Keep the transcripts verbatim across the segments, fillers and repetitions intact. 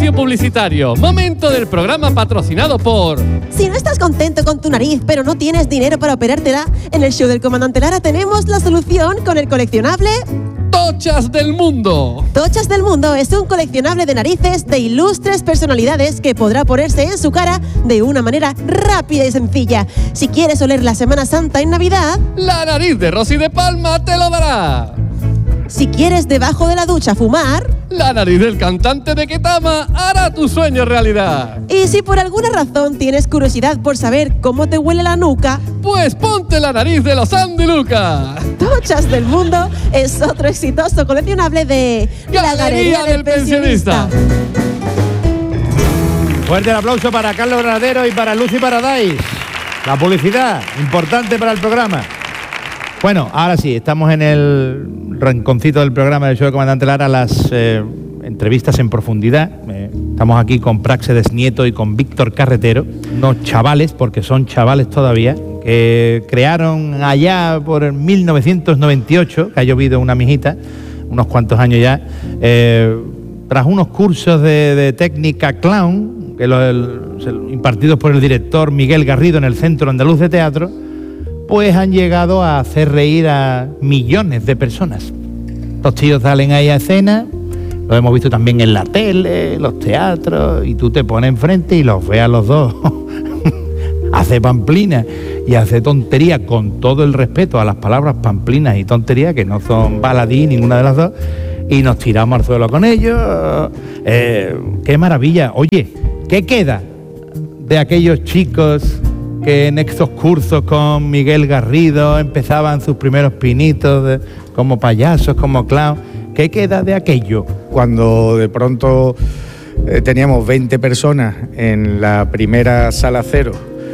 Espacio publicitario. Momento del programa patrocinado por... Si no estás contento con tu nariz, pero no tienes dinero para operártela, en el show del Comandante Lara tenemos la solución con el coleccionable... Tochas del Mundo. Tochas del Mundo es un coleccionable de narices de ilustres personalidades que podrá ponerse en su cara de una manera rápida y sencilla. Si quieres oler la Semana Santa en Navidad... La nariz de Rosy de Palma te lo dará. Si quieres debajo de la ducha fumar... La nariz del cantante de Ketama hará tu sueño realidad. Y si por alguna razón tienes curiosidad por saber cómo te huele la nuca... Pues ponte la nariz de los Andy Luca. Tochas del Mundo es otro exitoso coleccionable de... La Galería del Pensionista. Fuerte el aplauso para Carlos Granadero y para Lucy Paradise. La publicidad, importante para el programa. Bueno, ahora sí, estamos en el rinconcito del programa del show del Comandante Lara, las eh, entrevistas en profundidad. Eh, estamos aquí con Práxedes Nieto y con Víctor Carretero, unos chavales, porque son chavales todavía, que crearon allá por mil novecientos noventa y ocho, que ha llovido una mijita, unos cuantos años ya, eh, tras unos cursos de, de técnica clown, que lo, el, impartidos por el director Miguel Garrido en el Centro Andaluz de Teatro, pues han llegado a hacer reír a millones de personas. Los tíos salen ahí a escena, lo hemos visto también en la tele, los teatros, y tú te pones enfrente y los ves a los dos. Hace pamplina y hace tontería, con todo el respeto a las palabras pamplinas y tontería, que no son baladí ninguna de las dos, y nos tiramos al suelo con ellos. Eh, ¡Qué maravilla! Oye, ¿qué queda de aquellos chicos que en estos cursos con Miguel Garrido empezaban sus primeros pinitos de, como payasos, como clown? ¿Qué queda de aquello? Cuando de pronto eh, teníamos veinte personas en la primera sala cero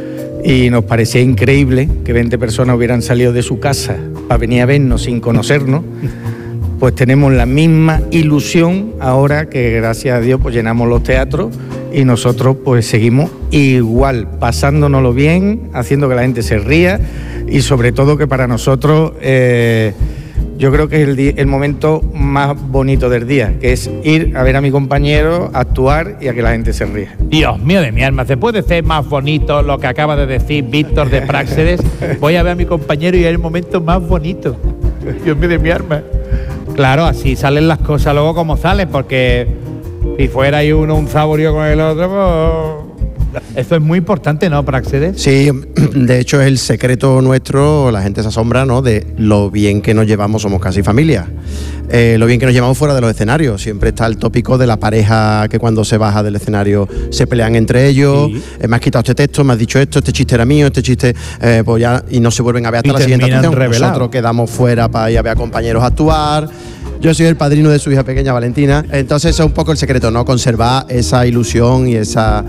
y nos parecía increíble que veinte personas hubieran salido de su casa para venir a vernos sin conocernos, pues tenemos la misma ilusión ahora que, gracias a Dios, pues llenamos los teatros y nosotros pues seguimos igual, pasándonoslo bien, haciendo que la gente se ría y sobre todo que para nosotros eh, yo creo que es el, di- el momento más bonito del día, que es ir a ver a mi compañero, actuar y a que la gente se ría. Dios mío de mi alma, ¿se puede ser más bonito lo que acaba de decir Víctor de Práxedes? Voy a ver a mi compañero y es el momento más bonito. Dios mío de mi alma. Claro, así salen las cosas luego como salen, porque si fuera ahí uno un saborío con el otro, pues... Esto es muy importante, ¿no, Práxedes? Sí, de hecho es el secreto nuestro, la gente se asombra, ¿no?, de lo bien que nos llevamos, somos casi familia. Eh, lo bien que nos llevamos fuera de los escenarios. Siempre está el tópico de la pareja que cuando se baja del escenario se pelean entre ellos. Sí. Eh, me has quitado este texto, me has dicho esto, este chiste era mío, este chiste... Eh, pues ya, y no se vuelven a ver hasta y la siguiente actuación. Revelado. Nosotros quedamos fuera para ir a ver a compañeros a actuar. Yo soy el padrino de su hija pequeña, Valentina. Entonces eso es un poco el secreto, ¿no? Conservar esa ilusión y esa,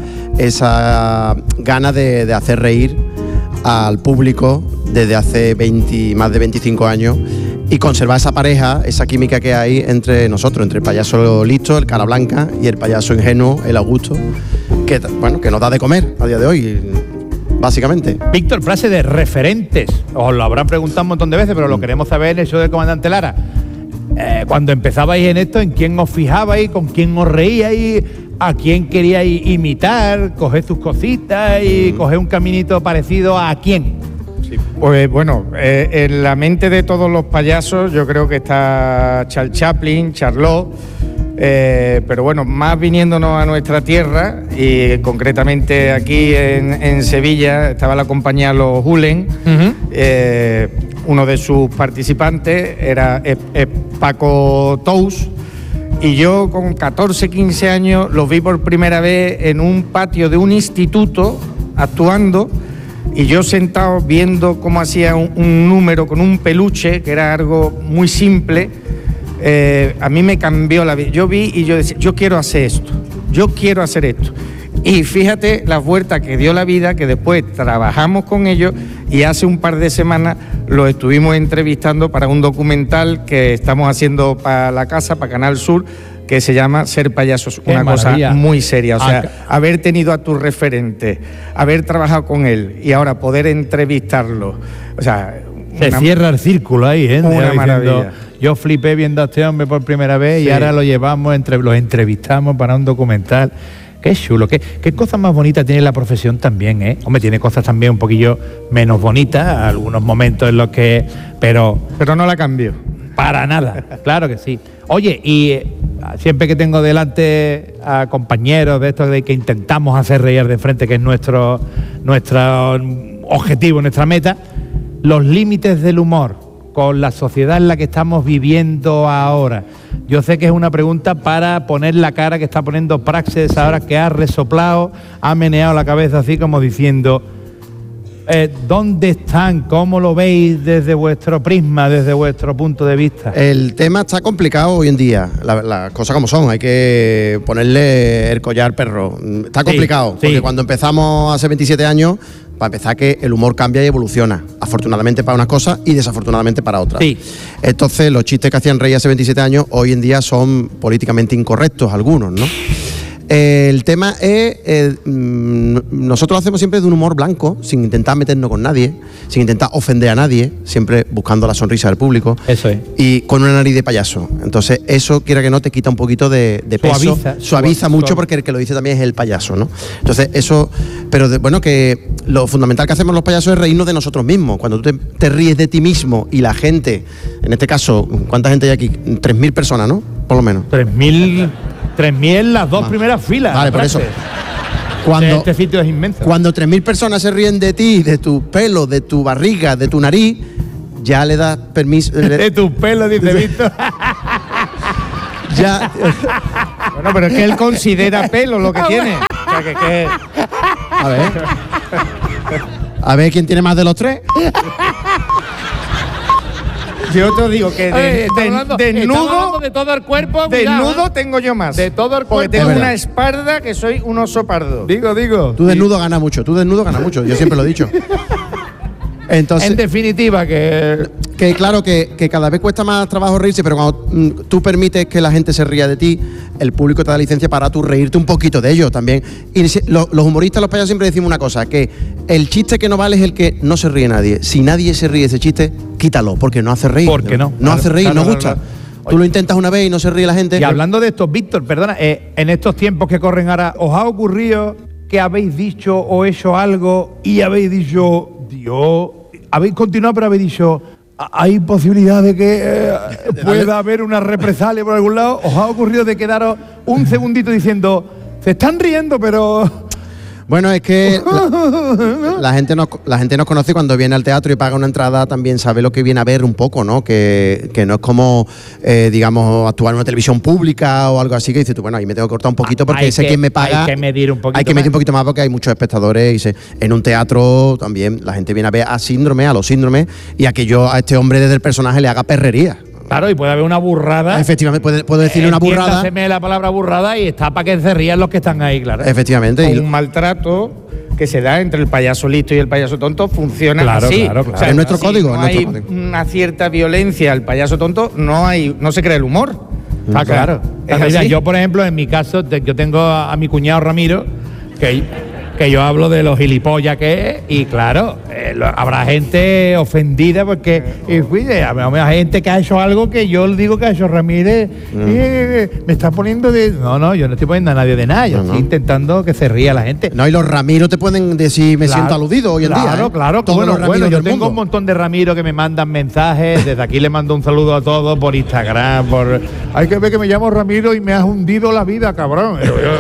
esa gana de, de hacer reír al público desde hace veinte, más de veinticinco años, y conservar esa pareja, esa química que hay entre nosotros, entre el payaso listo, el cara blanca, y el payaso ingenuo, el Augusto, que, bueno, que nos da de comer a día de hoy, básicamente. Víctor, frase de referentes. Os lo habrán preguntado un montón de veces, pero lo queremos saber en el show del Comandante Lara. Eh, cuando empezabais en esto, ¿en quién os fijabais? ¿Con quién os reíais? ¿A quién queríais imitar? ¿Coger sus cositas y coger un caminito parecido a quién? Sí. Pues bueno, eh, en la mente de todos los payasos yo creo que está Charles Chaplin, Charlot, eh, pero bueno, más viniéndonos a nuestra tierra y concretamente aquí en, en Sevilla estaba la compañía Los Hulen. Uh-huh. eh, Uno de sus participantes era eh, eh, Paco Tous, y yo con catorce, quince años los vi por primera vez en un patio de un instituto actuando, y yo sentado viendo cómo hacía un, un número con un peluche, que era algo muy simple. Eh, a mí me cambió la vida. Yo vi y yo decía, yo quiero hacer esto, yo quiero hacer esto. Y fíjate la vuelta que dio la vida, que después trabajamos con ellos y hace un par de semanas los estuvimos entrevistando para un documental que estamos haciendo para la casa, para Canal Sur, que se llama Ser Payasos, Qué una maravilla. cosa muy seria. O sea, Acá. haber tenido a tu referente, haber trabajado con él y ahora poder entrevistarlo. O sea, se una, cierra el círculo ahí, ¿eh? Una Diciendo, maravilla. Yo flipé viendo a este hombre por primera vez sí. y ahora lo llevamos, entre, los entrevistamos para un documental. Qué chulo, qué, qué cosas más bonitas tiene la profesión también, ¿eh? Hombre, tiene cosas también un poquillo menos bonitas, algunos momentos en los que... Pero, pero no la cambio. Para nada, claro que sí. Oye, y eh, siempre que tengo delante a compañeros de estos de que intentamos hacer reír de frente, que es nuestro, nuestro objetivo, nuestra meta, los límites del humor con la sociedad en la que estamos viviendo ahora. Yo sé que es una pregunta para poner la cara que está poniendo Praxedes ahora, que ha resoplado, ha meneado la cabeza así como diciendo, eh, ¿dónde están? ¿Cómo lo veis desde vuestro prisma, desde vuestro punto de vista? El tema está complicado hoy en día, las la cosas como son, hay que ponerle el collar perro. Está complicado, sí, porque sí. cuando empezamos hace veintisiete años... Para empezar, que el humor cambia y evoluciona, afortunadamente para unas cosas y desafortunadamente para otras. Sí. Entonces, los chistes que hacían reír hace veintisiete años, hoy en día son políticamente incorrectos algunos, ¿no? Eh, el tema es, eh, nosotros lo hacemos siempre de un humor blanco, sin intentar meternos con nadie, sin intentar ofender a nadie, siempre buscando la sonrisa del público. Eso es. Y con una nariz de payaso. Entonces, eso, quiera que no, te quita un poquito de, de peso. Suaviza. Suaviza mucho suaviza. Porque el que lo dice también es el payaso, ¿no? Entonces, eso... Pero de, bueno, que lo fundamental que hacemos los payasos es reírnos de nosotros mismos. Cuando tú te, te ríes de ti mismo y la gente, en este caso, ¿cuánta gente hay aquí? tres mil personas, ¿no? Por lo menos. tres mil... tres mil en las dos Más. primeras filas. Vale, por eso. Cuando, este sitio es inmenso. Cuando tres mil personas se ríen de ti, de tu pelo, de tu barriga, de tu nariz, ya le das permiso. Le... De tu pelo, dice Víctor. Ya. Bueno, pero es que él considera pelo lo que tiene. O sea, que, que... A ver. A ver quién tiene más de los tres. Yo te digo que de, Oye, de, hablando, desnudo de todo el cuerpo, desnudo cuidado, ¿eh? tengo yo más. De todo el cuerpo. Porque tengo una espalda que soy un oso pardo. Digo, digo. Tú desnudo ganas mucho, tú desnudo ganas mucho, yo siempre lo he dicho. Entonces, en definitiva, que... Que claro, que, que cada vez cuesta más trabajo reírse, pero cuando mm, tú permites que la gente se ría de ti, el público te da licencia para tú reírte un poquito de ellos también. Y si, lo, los humoristas, los payasos siempre decimos una cosa, que el chiste que no vale es el que no se ríe nadie. Si nadie se ríe de ese chiste, quítalo, porque no hace reír. ¿Por qué no? No Claro, hace reír, claro, no claro, gusta. claro. Tú lo intentas una vez y no se ríe la gente. Y hablando de estos, Víctor, perdona, eh, en estos tiempos que corren ahora, ¿os ha ocurrido que habéis dicho o hecho algo y habéis dicho, Dios, habéis continuado pero habéis dicho, hay posibilidad de que eh, pueda haber una represalia por algún lado? ¿Os ha ocurrido de quedaros un segundito diciendo, se están riendo pero... Bueno, es que la, la, gente nos, la gente nos conoce cuando viene al teatro y paga una entrada, también sabe lo que viene a ver un poco, ¿no? Que, que no es como, eh, digamos, actuar en una televisión pública o algo así, que dices tú, bueno, ahí me tengo que cortar un poquito porque sé quién me paga. Hay que medir un poquito Hay que medir más. un poquito más porque hay muchos espectadores y se, en un teatro también la gente viene a ver a síndrome, a los síndromes, y a que yo a este hombre desde el personaje le haga perrería. Claro, y puede haber una burrada. Efectivamente, puede, puedo decirle una burrada. Entiéndaseme la palabra burrada y está para que se rían los que están ahí, claro. Efectivamente. Y un maltrato que se da entre el payaso listo y el payaso tonto funciona claro, así. Claro, claro. O sea, es nuestro si código. no es nuestro hay código. una cierta violencia al payaso tonto, no hay, no se crea el humor. Está O sea, claro. es Mira, así. yo, por ejemplo, en mi caso, te- yo tengo a, a mi cuñado Ramiro, que, que yo hablo de los gilipollas que es, y claro, eh, lo- habrá gente ofendida porque, y, cuide, habrá habrá gente que ha hecho algo que yo le digo que ha hecho Ramírez, eh, me está poniendo de... No, no, yo no estoy poniendo a nadie de nada, yo No, estoy no. intentando que se ría la gente. No, y los Ramiro te pueden decir, me Claro, siento aludido hoy en claro, día. Claro, ¿eh? claro. Todos Bueno, los Ramiros bueno, yo del tengo mundo. un montón de Ramiro que me mandan mensajes. Desde aquí le mando un saludo a todos por Instagram. Por... Hay que ver que me llamo Ramiro y me has hundido la vida, cabrón. Yo- yo-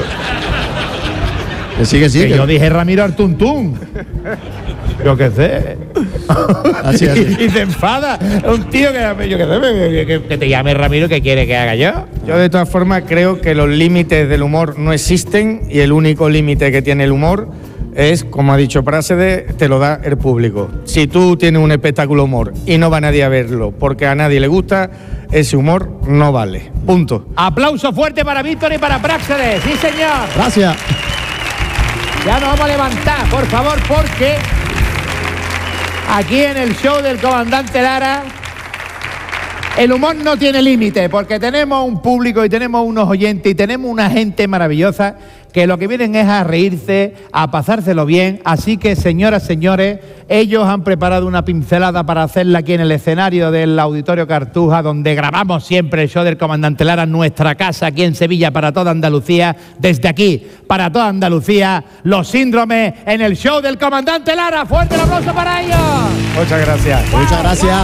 Que sí, que sí. que que- yo dije Ramiro Artuntún. Yo qué sé. Así, así. Y, y se enfada. Un tío que, yo qué sé, que, que- que te llame Ramiro, ¿qué quiere que haga yo? Yo de todas formas creo que los límites del humor no existen y el único límite que tiene el humor es, como ha dicho Praxedes, te lo da el público. Si tú tienes un espectáculo humor y no va nadie a verlo porque a nadie le gusta, ese humor no vale. Punto. Aplauso fuerte para Víctor y para Praxedes. Sí, señor. Gracias. Ya nos vamos a levantar, por favor, porque aquí en el show del comandante Lara el humor no tiene límite, porque tenemos un público y tenemos unos oyentes y tenemos una gente maravillosa que lo que vienen es a reírse, a pasárselo bien. Así que, señoras, señores, ellos han preparado una pincelada para hacerla aquí en el escenario del Auditorio Cartuja, donde grabamos siempre el show del Comandante Lara, en nuestra casa aquí en Sevilla, para toda Andalucía. Desde aquí, para toda Andalucía, Los Síndromes en el show del Comandante Lara. ¡Fuerte el aplauso para ellos! Muchas gracias. Muchas gracias.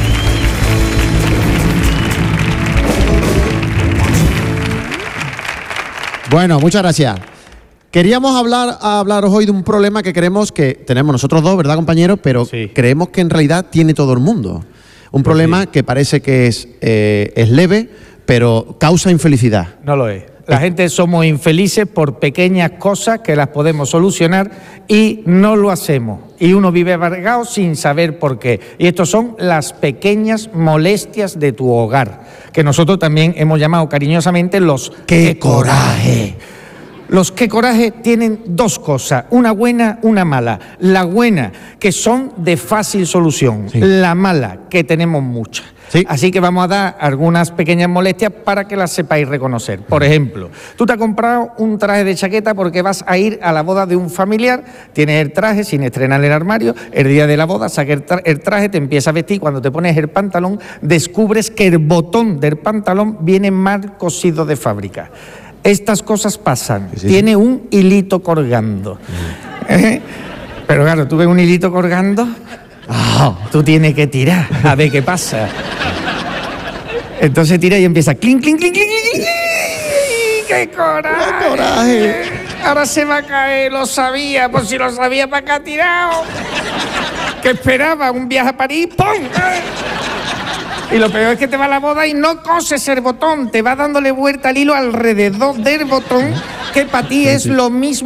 Bueno, muchas gracias. Queríamos hablar, hablaros hoy de un problema que creemos que tenemos nosotros dos, ¿verdad, compañeros? Pero Sí. creemos que en realidad tiene todo el mundo. Un problema sí. que parece que es, eh, es leve, pero causa infelicidad. No lo es. La gente somos infelices por pequeñas cosas que las podemos solucionar y no lo hacemos. Y uno vive amargado sin saber por qué. Y estos son las pequeñas molestias de tu hogar, que nosotros también hemos llamado cariñosamente los ¡Qué coraje! Los qué coraje tienen dos cosas, una buena, una mala. La buena, que son de fácil solución. Sí. La mala, que tenemos muchas. Sí. Así que vamos a dar algunas pequeñas molestias para que las sepáis reconocer. Por ejemplo, tú te has comprado un traje de chaqueta porque vas a ir a la boda de un familiar, tienes el traje sin estrenar en el armario, el día de la boda sacas el, tra el traje, te empiezas a vestir, cuando te pones el pantalón descubres que el botón del pantalón viene mal cosido de fábrica. Estas cosas pasan, Sí, sí. tiene un hilito colgando. ¿Eh? Pero claro, tú ves un hilito colgando, Ah, tú tienes que tirar a ver qué pasa. Entonces tira y empieza clink, clink, clink, clink, clink, clink. ¡Qué coraje! ¡Qué coraje! Ahora se va a caer, lo sabía, por si lo sabía, ¿para qué ha tirado? ¿Qué esperaba? ¿Un viaje a París? ¡Pum! Y lo peor es que te va a la boda y no coses el botón, te va dándole vuelta al hilo alrededor del botón, que para ti es lo mismo